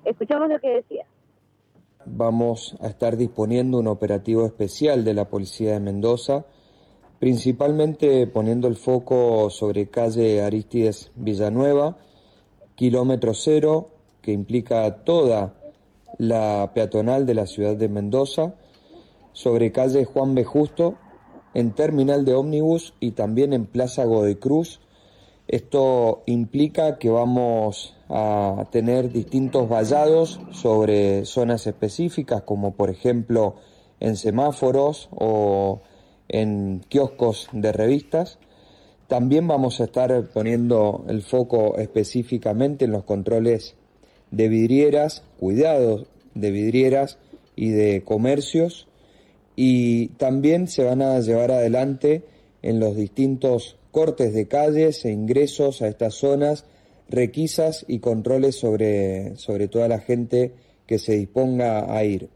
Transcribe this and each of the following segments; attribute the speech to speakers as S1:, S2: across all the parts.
S1: Escuchamos lo que decía.
S2: Vamos a estar disponiendo un operativo especial de la Policía de Mendoza, principalmente poniendo el foco sobre calle Arístides Villanueva, kilómetro cero, que implica toda la peatonal de la ciudad de Mendoza, sobre calle Juan B. Justo, en terminal de ómnibus y también en Plaza Godoy Cruz. Esto implica que vamos a tener distintos vallados sobre zonas específicas, como por ejemplo en semáforos o en kioscos de revistas. También vamos a estar poniendo el foco específicamente en los controles de vidrieras, cuidados de vidrieras y de comercios, y también se van a llevar adelante en los distintos cortes de calles e ingresos a estas zonas, requisas y controles sobre toda la gente que se disponga a ir.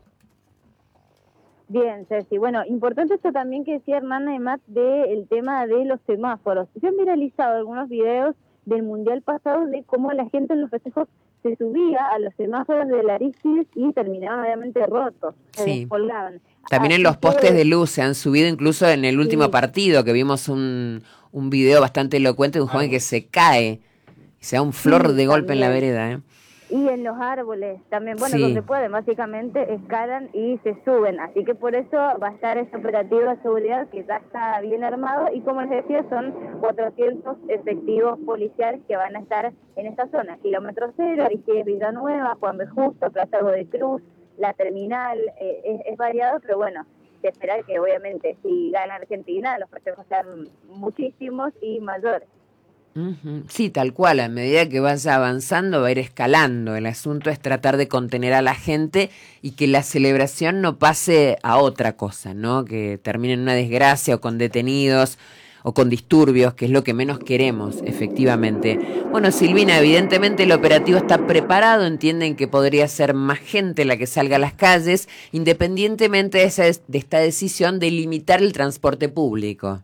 S1: Bien, Ceci. Bueno, importante esto también que decía Hernán Aymat del tema de los semáforos. Se han viralizado algunos videos del Mundial pasado de cómo la gente en los festejos se subía a los semáforos de la Arístides y terminaban obviamente rotos, se descolgaban.
S3: También en los postes de luz se han subido, incluso en el último partido, que vimos un video bastante elocuente de un joven que se cae, y se da un flor de golpe también en la vereda,
S1: Y en los árboles también, bueno, donde pueden, básicamente escalan y se suben. Así que por eso va a estar este operativo de seguridad que ya está bien armado. Y como les decía, son 400 efectivos policiales que van a estar en esta zona. Kilómetro cero, Arístides Villanueva, Juan B. Justo, Plaza Godoy Cruz, la terminal, es variado, pero bueno, se espera que obviamente si gana Argentina los festejos sean muchísimos y mayores.
S3: Sí, tal cual, a medida que vaya avanzando va a ir escalando. El asunto es tratar de contener a la gente y que la celebración no pase a otra cosa, ¿no? Que termine en una desgracia o con detenidos o con disturbios, que es lo que menos queremos, efectivamente. Bueno, Silvina, evidentemente el operativo está preparado, entienden que podría ser más gente la que salga a las calles, independientemente de esta decisión de limitar el transporte público.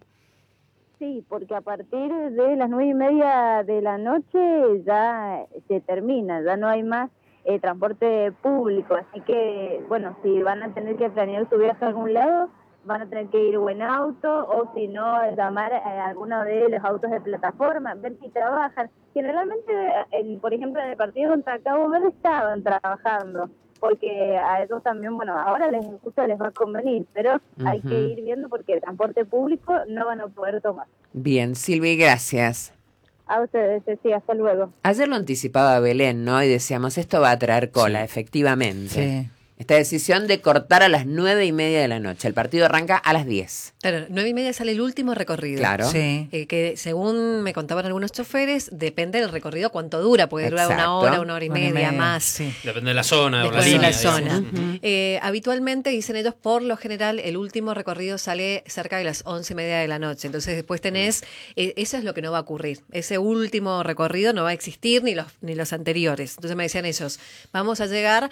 S1: Sí, porque a partir de las 9:30 de la noche ya se termina, ya no hay más transporte público, así que, bueno, si van a tener que planear su viaje a algún lado, van a tener que ir o en auto, o si no, llamar a alguno de los autos de plataforma, ver si trabajan. Generalmente, por ejemplo, en el partido contra Cabo Verde estaban trabajando, porque a ellos también, bueno, ahora justo les va a convenir, pero hay que ir viendo porque el transporte público no van a poder tomar.
S3: Bien, Silvi, gracias.
S1: A ustedes, sí, hasta luego.
S3: Ayer lo anticipaba Belén, ¿no? Y decíamos, esto va a traer cola, efectivamente.
S4: Sí.
S3: Esta decisión de cortar a las 9:30 de la noche. El partido arranca a las 10.
S5: Claro, 9:30 sale el último recorrido.
S3: Claro.
S4: Sí.
S5: Que según me contaban algunos choferes, depende del recorrido cuánto dura. Puede durar una hora y media más.
S4: Sí.
S6: Depende de la zona o la
S5: Depende
S6: línea.
S5: de la zona.
S3: Uh-huh.
S5: Habitualmente, dicen ellos, por lo general, el último recorrido sale cerca de las 11:30 de la noche. Entonces después tenés, eso es lo que no va a ocurrir. Ese último recorrido no va a existir ni los anteriores. Entonces me decían ellos, vamos a llegar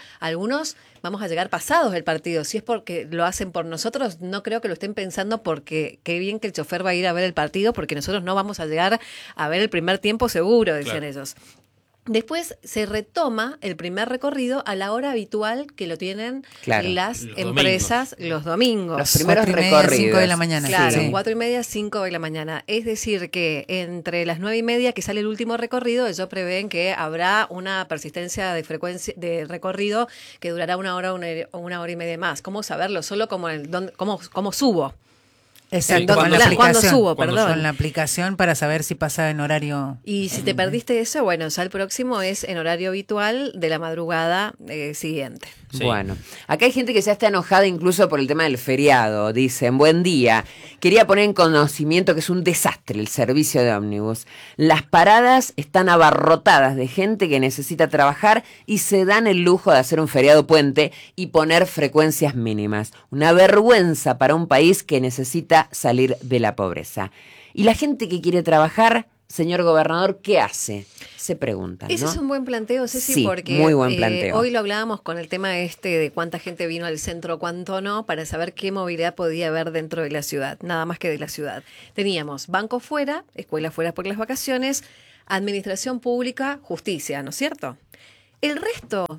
S5: pasados el partido. Si es porque lo hacen por nosotros, no creo que lo estén pensando porque qué bien que el chofer va a ir a ver el partido, porque nosotros no vamos a llegar a ver el primer tiempo seguro, decían ellos. Después se retoma el primer recorrido a la hora habitual que lo tienen las empresas los domingos.
S3: Los primeros
S4: 4:30, 5 de la mañana.
S5: Claro,
S4: Sí.
S5: 4:30, 5 de la mañana. Es decir, que entre las 9:30 que sale el último recorrido, ellos prevén que habrá una persistencia de frecuencia de recorrido que durará una hora y media más. ¿Cómo saberlo? Solo como cómo subo.
S4: Exacto,
S6: Sí,
S4: con la
S5: ¿cuándo
S4: aplicación.
S5: subo?
S6: ¿Cuándo
S5: Perdón.
S4: Con la aplicación para saber si pasa en horario.
S5: Y si te perdiste eso, bueno, ya el próximo es en horario habitual de la madrugada siguiente.
S6: Sí.
S3: Bueno, acá hay gente que ya está enojada incluso por el tema del feriado. Dicen, buen día, quería poner en conocimiento que es un desastre el servicio de ómnibus. Las paradas están abarrotadas de gente que necesita trabajar y se dan el lujo de hacer un feriado puente y poner frecuencias mínimas. Una vergüenza para un país que necesita salir de la pobreza. Y la gente que quiere trabajar, señor gobernador, ¿qué hace? Se preguntan, ¿no?
S5: Ese es un buen planteo, Ceci,
S3: Sí,
S5: porque
S3: muy buen planteo.
S5: Hoy lo hablábamos con el tema de cuánta gente vino al centro, cuánto no, para saber qué movilidad podía haber dentro de la ciudad, nada más que de la ciudad. Teníamos banco fuera, escuela fuera por las vacaciones, administración pública, justicia, ¿no es cierto? El resto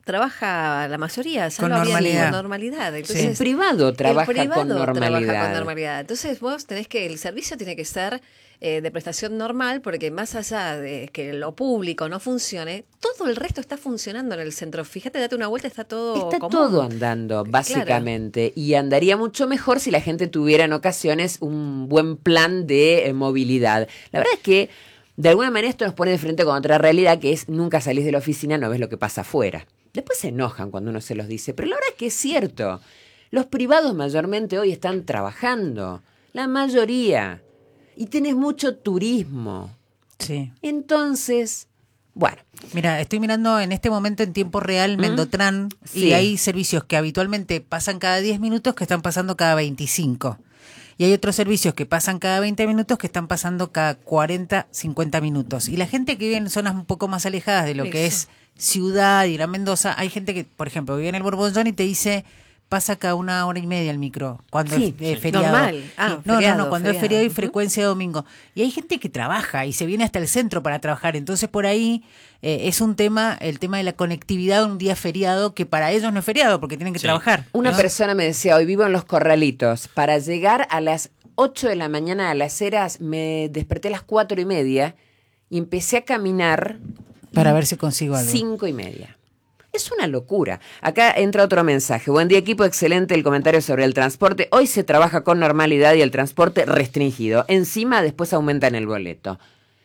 S5: trabaja la mayoría,
S4: Con
S5: normalidad. Entonces,
S3: el privado trabaja con normalidad.
S5: Entonces vos tenés que, el servicio tiene que ser de prestación normal, porque más allá de que lo público no funcione, todo el resto está funcionando en el centro. Fíjate, date una vuelta, está todo
S3: Está
S5: común.
S3: todo andando, básicamente. Y andaría mucho mejor si la gente tuviera en ocasiones un buen plan de movilidad. La verdad es que, de alguna manera, esto nos pone de frente con otra realidad, que es nunca salís de la oficina, no ves lo que pasa afuera. Después se enojan cuando uno se los dice, pero la verdad es que es cierto. Los privados mayormente hoy están trabajando, la mayoría. Y tenés mucho turismo.
S4: Sí.
S3: Entonces, bueno.
S4: Mira, estoy mirando en este momento en tiempo real Mendotran
S3: Sí.
S4: y hay servicios que habitualmente pasan cada 10 minutos que están pasando cada 25. Y hay otros servicios que pasan cada 20 minutos que están pasando cada 40, 50 minutos. Y la gente que vive en zonas un poco más alejadas de lo que es ciudad y Gran Mendoza, hay gente que, por ejemplo, vive en el Borbón y te dice, pasa cada 1 hora y media el micro, cuando es feriado.
S5: Normal.
S4: No, cuando es feriado y frecuencia de domingo. Y hay gente que trabaja y se viene hasta el centro para trabajar, entonces por ahí es un tema, el tema de la conectividad un día feriado, que para ellos no es feriado porque tienen que trabajar.
S3: Una persona me decía, hoy vivo en Los Corralitos, para llegar a las 8 de la mañana a Las Heras me desperté a las 4:30 y empecé a caminar
S4: Para ver si consigo algo.
S3: 5:30. Es una locura. Acá entra otro mensaje. Buen día, equipo. Excelente el comentario sobre el transporte. Hoy se trabaja con normalidad y el transporte restringido. Encima, después aumentan el boleto.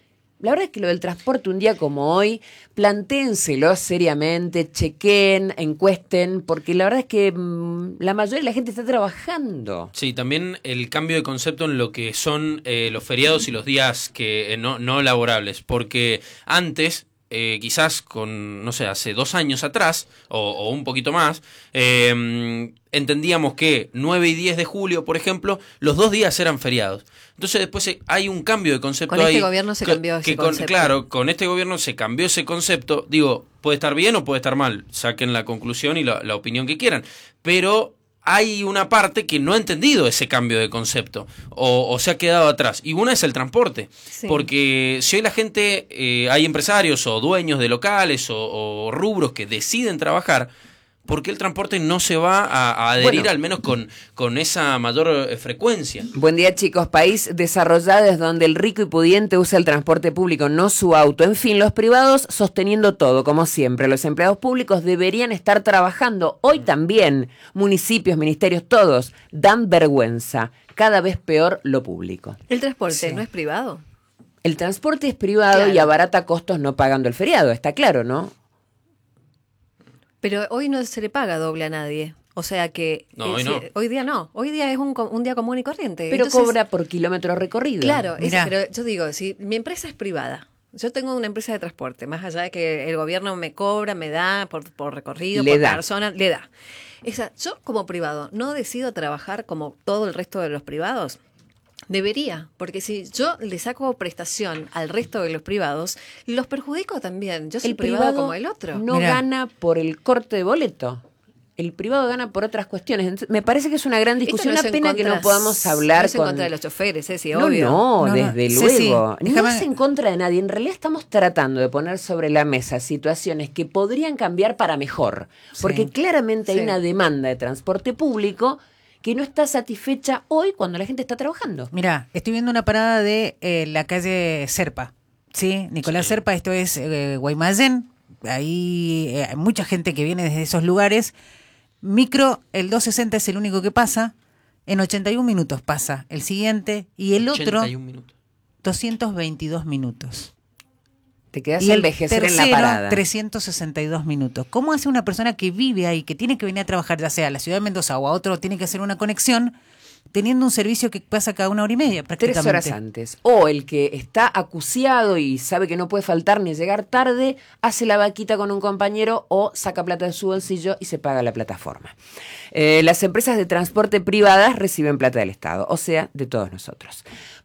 S3: La verdad es que lo del transporte un día como hoy, plantéenselo seriamente, chequen, encuesten, porque la verdad es que la mayoría de la gente está trabajando.
S6: Sí, también el cambio de concepto en lo que son los feriados y los días que no laborables, porque antes... quizás con, no sé, hace 2 años atrás, o un poquito más, entendíamos que 9 y 10 de julio, por ejemplo, los 2 días eran feriados. Entonces después hay un cambio de concepto ahí.
S5: Con este gobierno se cambió ese concepto.
S6: Claro, con este gobierno se cambió ese concepto. Digo, puede estar bien o puede estar mal. Saquen la conclusión y la opinión que quieran. Pero... hay una parte que no ha entendido ese cambio de concepto o se ha quedado atrás. Y una es el transporte. Sí. Porque si hoy la gente, hay empresarios o dueños de locales o rubros que deciden trabajar, ¿por qué el transporte no se va a adherir al menos con esa mayor frecuencia?
S3: Buen día, chicos. País desarrollado es donde el rico y pudiente usa el transporte público, no su auto. En fin, los privados sosteniendo todo, como siempre. Los empleados públicos deberían estar trabajando. Hoy también, municipios, ministerios, todos dan vergüenza. Cada vez peor lo público.
S5: ¿El transporte no es privado?
S3: El transporte es privado y abarata costos no pagando el feriado, está claro, ¿no?
S5: Pero hoy no se le paga doble a nadie. O sea que hoy día no. Hoy día es un día común y corriente.
S3: Pero entonces, cobra por kilómetro recorrido.
S5: Claro, pero yo digo, si mi empresa es privada, yo tengo una empresa de transporte, más allá de que el gobierno me cobra, me da por recorrido, por persona, le da. Yo como privado no decido trabajar como todo el resto de los privados. Debería, porque si yo le saco prestación al resto de los privados, los perjudico también. Yo soy privado como el otro.
S3: No gana por el corte de boleto. El privado gana por otras cuestiones. Entonces, me parece que es una gran discusión. Una pena que no podamos hablar
S5: no es en contra de los choferes, sí,
S3: no,
S5: obvio.
S3: No, desde luego.
S4: Sí.
S3: No es en contra de nadie. En realidad estamos tratando de poner sobre la mesa situaciones que podrían cambiar para mejor. Porque claramente hay una demanda de transporte público que no está satisfecha hoy cuando la gente está trabajando.
S4: Mira, estoy viendo una parada de la calle Serpa, ¿sí? Nicolás Serpa, esto es Guaymallén, ahí hay mucha gente que viene desde esos lugares. Micro, el 260 es el único que pasa, en 81 minutos pasa el siguiente y el
S6: 81 minutos.
S4: 222 minutos.
S3: Te quedas a envejecer en la parada.
S4: 362 minutos. ¿Cómo hace una persona que vive ahí, que tiene que venir a trabajar, ya sea a la ciudad de Mendoza o a otro, tiene que hacer una conexión, teniendo un servicio que pasa cada 1 hora y media prácticamente?
S3: 3 horas antes. O el que está acuciado y sabe que no puede faltar ni llegar tarde, hace la vaquita con un compañero o saca plata de su bolsillo y se paga la plataforma. Las empresas de transporte privadas reciben plata del Estado, o sea, de todos nosotros.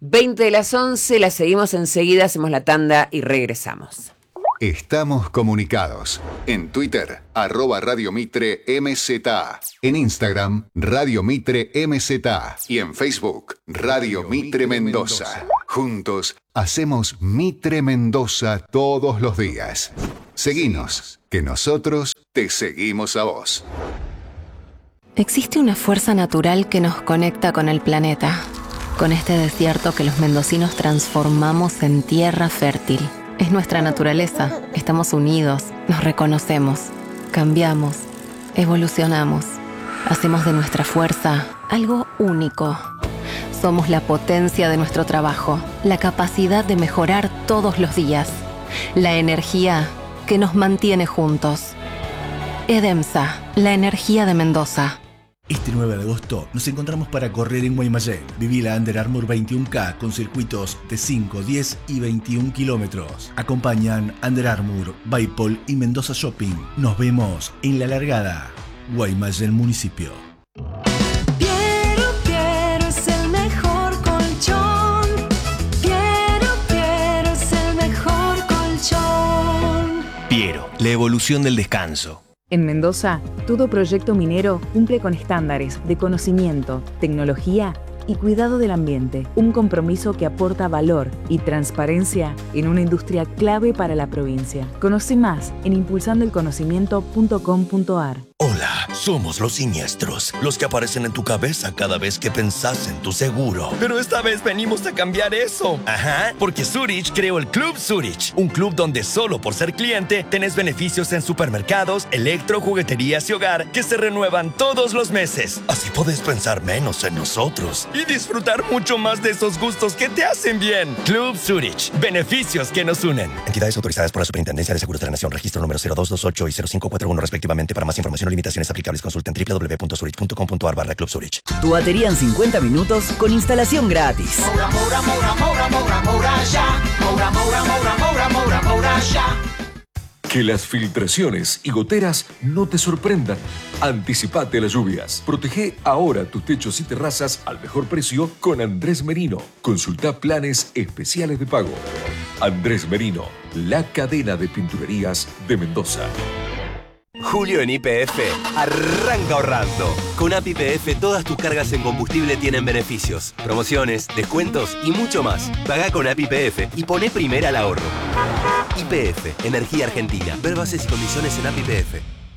S3: 20:11, la seguimos enseguida, hacemos la tanda y regresamos.
S7: Estamos comunicados. En Twitter, @Radio Mitre MZA. En Instagram, Radio Mitre MZA. Y en Facebook, Radio Mitre Mendoza. Juntos, hacemos Mitre Mendoza todos los días. Seguinos, que nosotros te seguimos a vos.
S8: Existe una fuerza natural que nos conecta con el planeta, con este desierto que los mendocinos transformamos en tierra fértil. Es nuestra naturaleza, estamos unidos, nos reconocemos, cambiamos, evolucionamos, hacemos de nuestra fuerza algo único. Somos la potencia de nuestro trabajo, la capacidad de mejorar todos los días, la energía que nos mantiene juntos. EDEMSA, la energía de Mendoza.
S9: Este 9 de agosto nos encontramos para correr en Guaymallén. Viví la Under Armour 21K con circuitos de 5, 10 y 21 kilómetros. Acompañan Under Armour, Baipol y Mendoza Shopping. Nos vemos en la largada. Guaymallén Municipio.
S10: Piero es el mejor colchón. Piero es el mejor colchón.
S11: Piero, la evolución del descanso.
S12: En Mendoza, todo proyecto minero cumple con estándares de conocimiento, tecnología y cuidado del ambiente. Un compromiso que aporta valor y transparencia en una industria clave para la provincia. Conoce más en impulsandoelconocimiento.com.ar.
S11: Hola, somos los siniestros, los que aparecen en tu cabeza cada vez que pensás en tu seguro. Pero esta vez venimos a cambiar eso. Ajá, porque Zurich creó el Club Zurich, un club donde solo por ser cliente tenés beneficios en supermercados, electro, jugueterías y hogar que se renuevan todos los meses. Así podés pensar menos en nosotros y disfrutar mucho más de esos gustos que te hacen bien. Club Zurich, beneficios que nos unen. Entidades autorizadas por la Superintendencia de Seguros de la Nación, registro número 0228 y 0541 respectivamente. Para más información o limitaciones aplicables, consulten www.zurich.com.ar/Club Zurich.
S13: Tu batería en 50 minutos con instalación gratis.
S10: Moura, moura, moura, moura, moura, moura, ya. Moura, moura, moura, moura, moura, moura, ya.
S14: Que las filtraciones y goteras no te sorprendan. Anticipate a las lluvias. Protege ahora tus techos y terrazas al mejor precio con Andrés Merino. Consulta planes especiales de pago. Andrés Merino, la cadena de pinturerías de Mendoza.
S15: Julio en YPF arranca ahorrando. Con App YPF todas tus cargas en combustible tienen beneficios, promociones, descuentos y mucho más. Pagá con App YPF y poné primera al ahorro. YPF, Energía Argentina. Ver bases y condiciones en App YPF.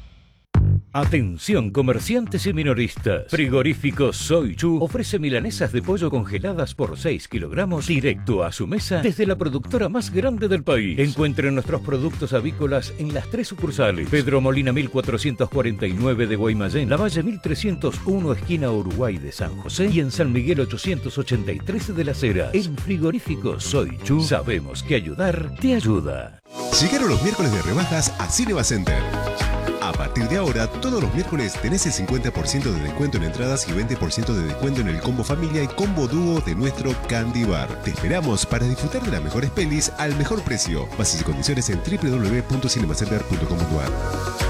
S16: Atención comerciantes y minoristas. Frigorífico Soy Chu ofrece milanesas de pollo congeladas por 6 kilogramos directo a su mesa desde la productora más grande del país. Encuentren nuestros productos avícolas en las 3 sucursales: Pedro Molina 1449 de Guaymallén, Lavalle 1301 esquina Uruguay de San José y en San Miguel 883 de Las Heras. En Frigorífico Soy Chu sabemos que ayudar te ayuda.
S17: Llegaron los miércoles de rebajas a Cinema Center. A partir de ahora, todos los miércoles tenés el 50% de descuento en entradas y 20% de descuento en el combo familia y combo dúo de nuestro Candy Bar. Te esperamos para disfrutar de las mejores pelis al mejor precio. Bases y condiciones en www.cinemacenter.com.ar.